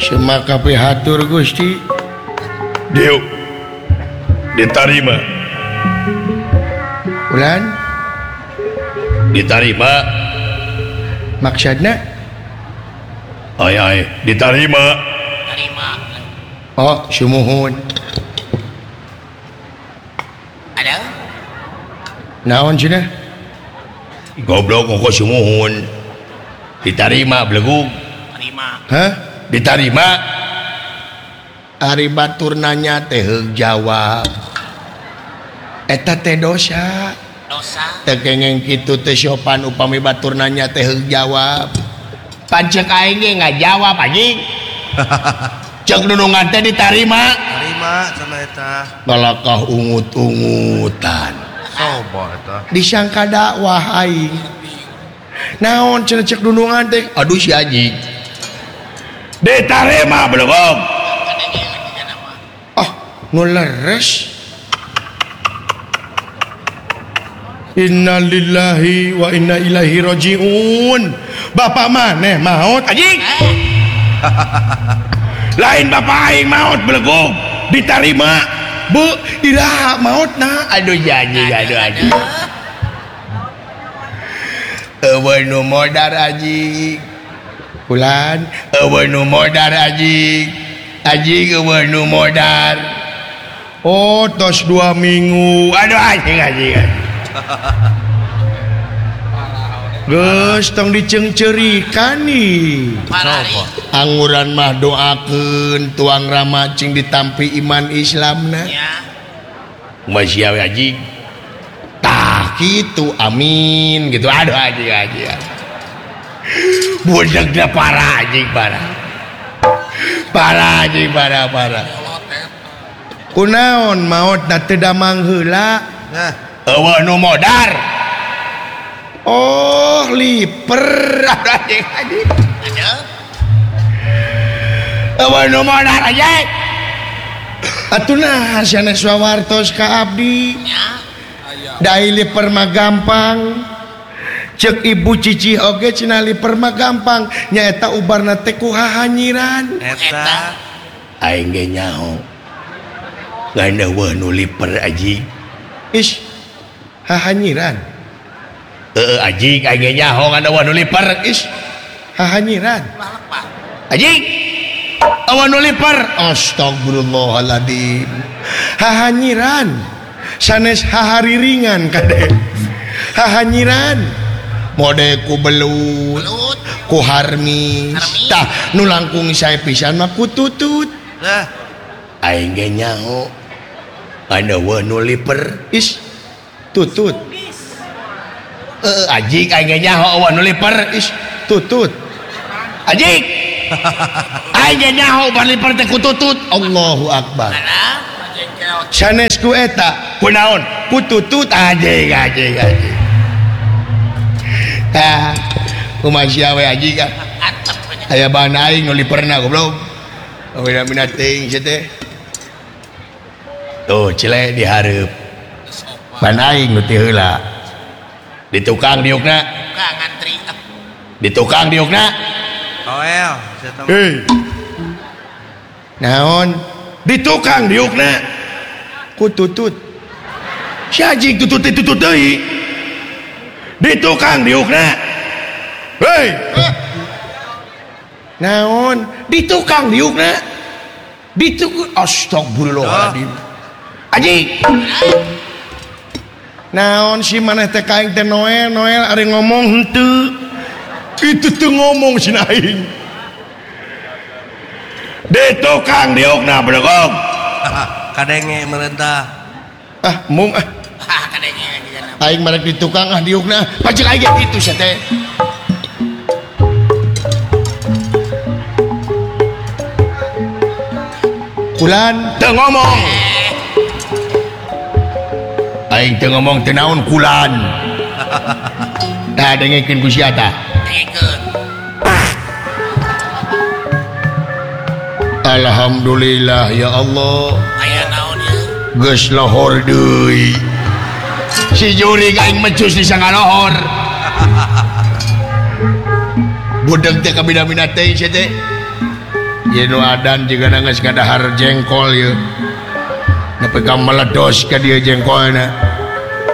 Semaka pihatur Gusti. Diuk diterima. Ulan Diterima. maksudna Ay diterima. Terima. oh sumuhun Ada? naon cenah Goblok kok sumuhun. Diterima belegug. Terima. hah Diterima. ari batur nanya teh heug jawab eta teh dosa Dosa. teu kengeng kitu teh sopan upami batur nanya teh heug jawab pancek aing ge ngajawab anjing cek nunungan teh diterima Terima cenah eta. balakah ungut-ungutan Coba eta. disangka dakwah aing naon cenah cek nunungan teh aduh si anjing Diterima belegug. ah nu leres innalillahi wa inna ilaihi rajiun bapak maneh maot anjing Lain bapak aing maut belegug. Diterima. bu iraha maotna aduh janji aduh eueuh nu modar anjing ulan eueuh nu modar anjing eueuh nu modar oh tos 2 minggu aduh anjing geus tong dicengcerikan nih Parari. anguran mah doakeun tuang rama cing ditampi iman Islamna Ya. Masih awe anjing. tah gitu amin gitu aduh anjing budegna parah anjing parah anjing parah kunaon maotna teu damang heula Nah, Eueuh nu modar. oh liper anjing Ada? eueuh nu modar anjing atuna sanes wawartos ka abdi Ya. dai liper mah gampang cek ibu cici oge cenah liper mah gampang nyaeta ubarna teh ku hahanyiran eta. Aing ge nyaho. Ngan eueuh nu liper anjing. ish hahanyiran Anjing aing ge nyaho ngan eueuh nu liper. ish hahanyiran Balapan. Anjing. eueuh nu liper astagfirullahaladzim hahanyiran sanes hahariringan kade hahanyiran mode ku belut Belut. ku harmis Harmis. tah nu langkung sae pisan mah ku tutut Nah, Aing ge nyaho. Ngan eueuh nu liper. ish tutut Anjing aing ge nyaho eueuh nu liper. ish tutut Anjing. Aing ge nyaho ban liper teh ku tutut. Allahu akbar Ada? Jengkel. sanes ku eta Kunaon? ku tutut anjing tah kumaha sia we anjing ah Antep punya. aya bahan aing nu liperna goblok mina teuing sia teh Tuh cile dihareup. bahan aing nu teh heula Di tukang diukna. Buka ngantri. Di tukang diukna. toel. Eta mah. hei naon Di tukang diukna. ku tutut Si anjing tutut deui. Di tukang diukna. Hei, naon di tukang diukna di tukang astagfirullahaladzim anjing. naon si maneh teh kaing teh Noel ari ngomong henteu itu tuh ngomong si aing Di tukang diukna belegog. Kadenge merentah. ah mung ah Hah, kadangnya di sana. aing marek di tukang ah diukna pajak aing gitu sia teh Kulan Teu ngomong. Aing teu ngomong teu naon kulan. dah dengekeun ku sia tah Tengekeun. alhamdulillah ya Allah Aya naon ya? geus lohor deui si juri aing mecus di sangalohor budeg teh kabina-bina teh sia teh Jenu adan juga nangis kadahar jengkol ya. Nepi ka meledos ka dia jengkolna.